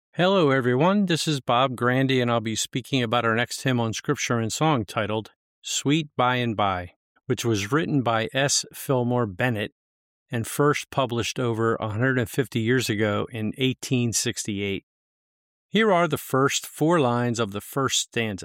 Hello, everyone. This is Bob Grandy, and I'll be speaking about our next hymn on Scripture and Song titled Sweet By and By, which was written by S. Fillmore Bennett and first published over 150 years ago in 1868. Here are the first 4 lines of the first stanza.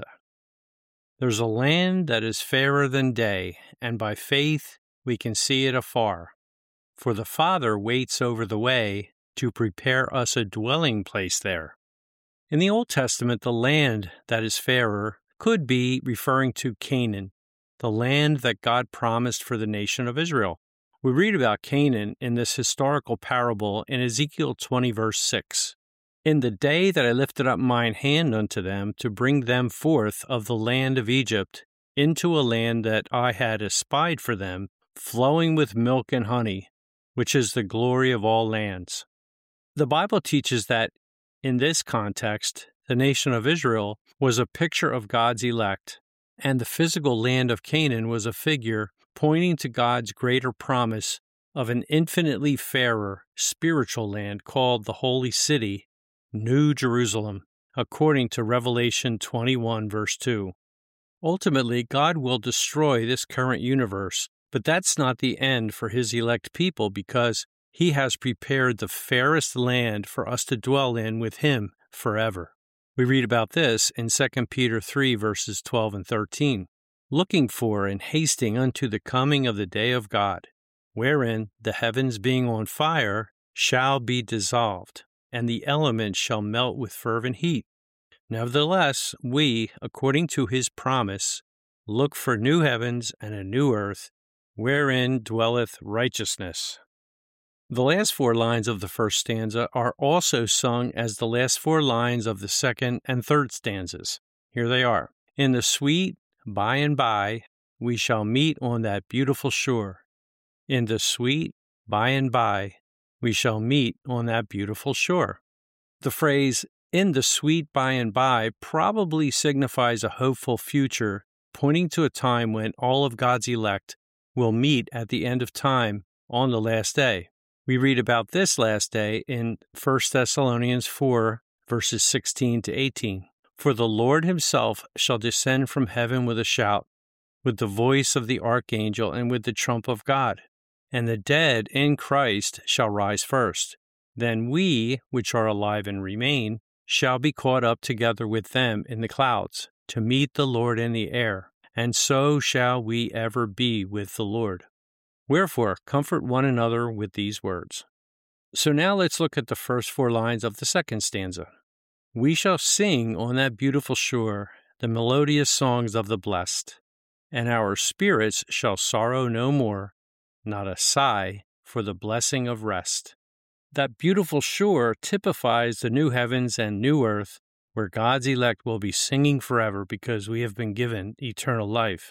There's a land that is fairer than day, and by faith we can see it afar. For the Father waits over the way to prepare us a dwelling place there. In the Old Testament, the land that is fairer could be referring to Canaan, the land that God promised for the nation of Israel. We read about Canaan in this historical parable in Ezekiel 20, verse 6. In the day that I lifted up mine hand unto them to bring them forth of the land of Egypt into a land that I had espied for them, flowing with milk and honey, which is the glory of all lands. The Bible teaches that, in this context, the nation of Israel was a picture of God's elect, and the physical land of Canaan was a figure pointing to God's greater promise of an infinitely fairer spiritual land called the Holy City, New Jerusalem, according to Revelation 21, verse 2. Ultimately, God will destroy this current universe, but that's not the end for His elect people because He has prepared the fairest land for us to dwell in with Him forever. We read about this in 2 Peter 3, verses 12 and 13. Looking for and hasting unto the coming of the day of God, wherein the heavens being on fire shall be dissolved, and the elements shall melt with fervent heat. Nevertheless, we, according to His promise, look for new heavens and a new earth, wherein dwelleth righteousness. The last 4 lines of the first stanza are also sung as the last 4 lines of the second and third stanzas. Here they are. In the sweet by and by, we shall meet on that beautiful shore. In the sweet by and by, we shall meet on that beautiful shore. The phrase, in the sweet by and by, probably signifies a hopeful future, pointing to a time when all of God's elect will meet at the end of time on the last day. We read about this last day in 1 Thessalonians 4, verses 16 to 18. For the Lord Himself shall descend from heaven with a shout, with the voice of the archangel, and with the trump of God. And the dead in Christ shall rise first. Then we, which are alive and remain, shall be caught up together with them in the clouds, to meet the Lord in the air. And so shall we ever be with the Lord. Wherefore, comfort one another with these words. So now let's look at the first 4 lines of the second stanza. We shall sing on that beautiful shore the melodious songs of the blessed, and our spirits shall sorrow no more, not a sigh for the blessing of rest. That beautiful shore typifies the new heavens and new earth, where God's elect will be singing forever because we have been given eternal life.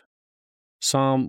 Psalm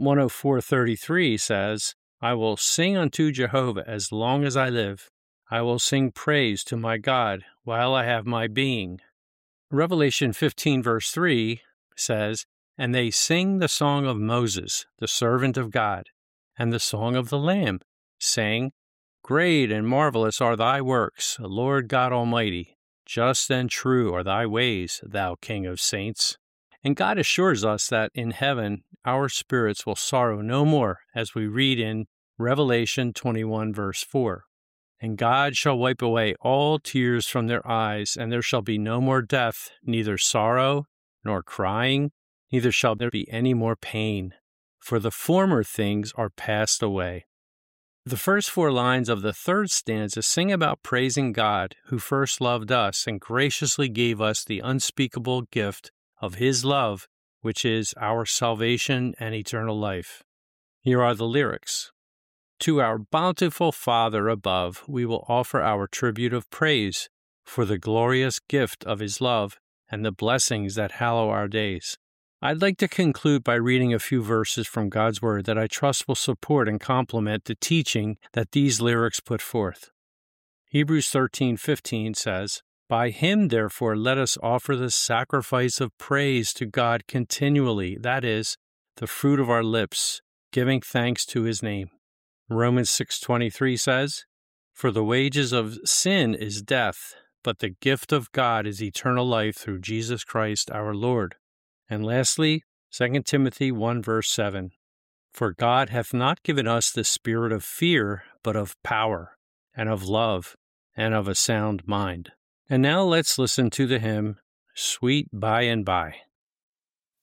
104:33 says, I will sing unto Jehovah as long as I live. I will sing praise to my God while I have my being. Revelation 15, verse 3 says, And they sing the song of Moses, the servant of God, and the song of the Lamb, saying, Great and marvelous are thy works, Lord God Almighty. Just and true are thy ways, thou King of saints. And God assures us that in heaven our spirits will sorrow no more, as we read in Revelation 21, verse 4. And God shall wipe away all tears from their eyes, and there shall be no more death, neither sorrow, nor crying, neither shall there be any more pain, for the former things are passed away. The first 4 lines of the third stanza sing about praising God, who first loved us and graciously gave us the unspeakable gift of His love, which is our salvation and eternal life. Here are the lyrics. To our bountiful Father above, we will offer our tribute of praise for the glorious gift of His love and the blessings that hallow our days. I'd like to conclude by reading a few verses from God's Word that I trust will support and complement the teaching that these lyrics put forth. Hebrews 13:15 says, By Him, therefore, let us offer the sacrifice of praise to God continually, that is, the fruit of our lips, giving thanks to His name. Romans 6:23 says, For the wages of sin is death, but the gift of God is eternal life through Jesus Christ our Lord. And lastly, 2 Timothy 1 verse 7. For God hath not given us the spirit of fear, but of power, and of love, and of a sound mind. And now let's listen to the hymn, Sweet By and By.